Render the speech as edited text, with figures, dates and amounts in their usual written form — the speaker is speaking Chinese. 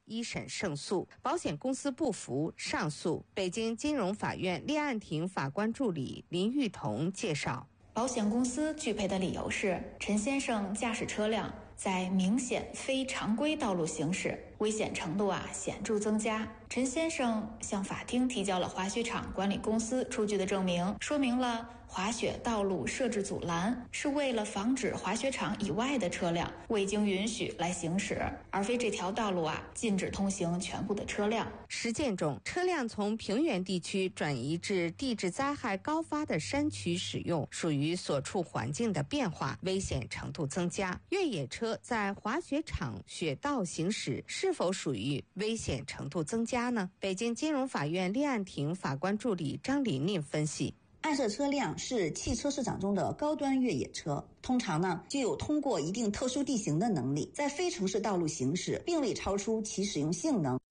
一审胜诉，保险公司不服上诉。北京金融法院立案庭法官助理林玉彤介绍， 保险公司拒赔的理由是陈先生驾驶车辆在明显非常规道路行驶，危险程度显著增加。陈先生向法庭提交了滑雪场管理公司出具的证明，说明了滑雪道路设置阻拦是为了防止滑雪场以外的车辆未经允许来行驶，而非这条道路禁止通行全部的车辆。 实践中，车辆从平原地区转移至地质灾害高发的山区使用，属于所处环境的变化，危险程度增加。越野车在滑雪场雪道行驶是否属于危险程度增加呢？北京金融法院立案庭法官助理张琳琳分析， 案涉车辆是汽车市场中的高端越野车，通常呢具有通过一定特殊地形的能力，在非城市道路行驶，并未超出其使用性能。